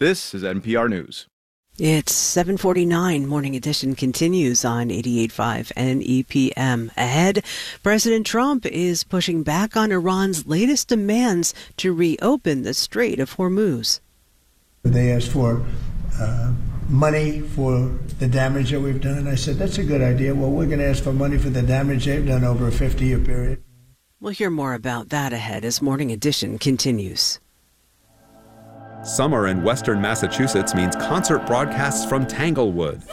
This is NPR News. It's 7:49. Morning Edition continues on 88.5 NEPM. Ahead, President Trump is pushing back on Iran's latest demands to reopen the Strait of Hormuz. They asked for money for the damage that we've done, and I said, that's a good idea. Well, we're going to ask for money for the damage they've done over a 50-year period. We'll hear more about that ahead as Morning Edition continues. Summer in Western Massachusetts means concert broadcasts from Tanglewood.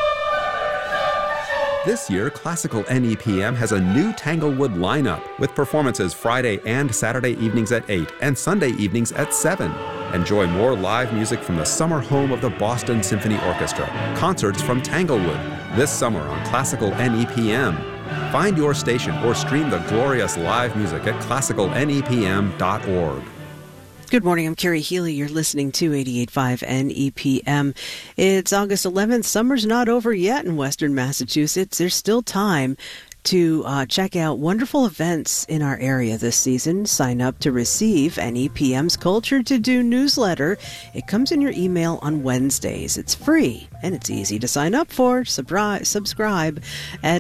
This year, Classical NEPM has a new Tanglewood lineup with performances Friday and Saturday evenings at 8 and Sunday evenings at 7. Enjoy more live music from the summer home of the Boston Symphony Orchestra. Concerts from Tanglewood this summer on Classical NEPM. Find your station or stream the glorious live music at classicalnepm.org. Good morning, I'm Carrie Healy. You're listening to 88.5 NEPM. It's August 11th. Summer's not over yet in Western Massachusetts. There's still time to check out wonderful events in our area this season. Sign up to receive NEPM's Culture to Do newsletter. It comes in your email on Wednesdays. It's free, and it's easy to sign up for. Subscribe at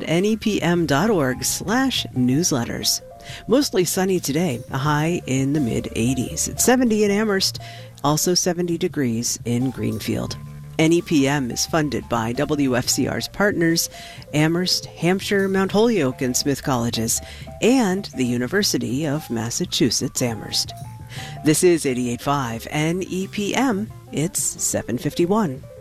nepm.org/newsletters. Mostly sunny today, a high in the mid-80s. It's 70 in Amherst, also 70 degrees in Greenfield. NEPM is funded by WFCR's partners, Amherst, Hampshire, Mount Holyoke, and Smith Colleges, and the University of Massachusetts Amherst. This is 88.5 NEPM. It's 7:51.